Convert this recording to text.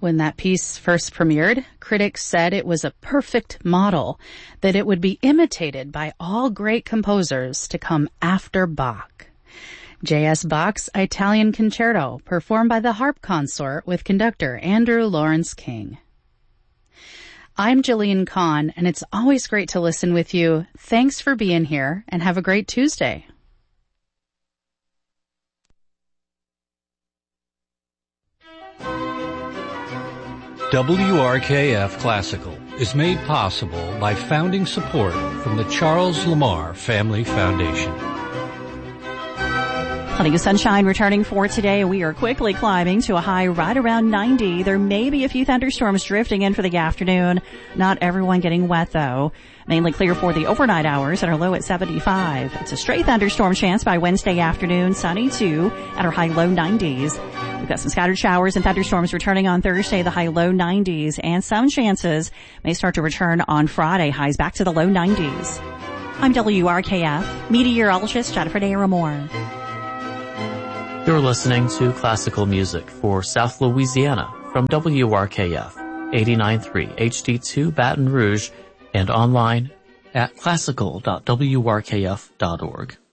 When that piece first premiered, critics said it was a perfect model, that it would be imitated by all great composers to come after Bach. J.S. Bach's Italian Concerto, performed by the harp consort with conductor Andrew Lawrence King. I'm Jillian Kahn, and it's always great to listen with you. Thanks for being here, and have a great Tuesday. WRKF Classical is made possible by founding support from the Charles Lamar Family Foundation. Plenty of sunshine returning for today. We are quickly climbing to a high right around 90. There may be a few thunderstorms drifting in for the afternoon. Not everyone getting wet, though. Mainly clear for the overnight hours at our low at 75. It's a stray thunderstorm chance by Wednesday afternoon, sunny too, at our high low 90s. We've got some scattered showers and thunderstorms returning on Thursday, the high low 90s, and some chances may start to return on Friday, highs back to the low 90s. I'm WRKF meteorologist Jennifer Daramore. You're listening to classical music for South Louisiana from WRKF 89.3 HD2 Baton Rouge and online at classical.wrkf.org.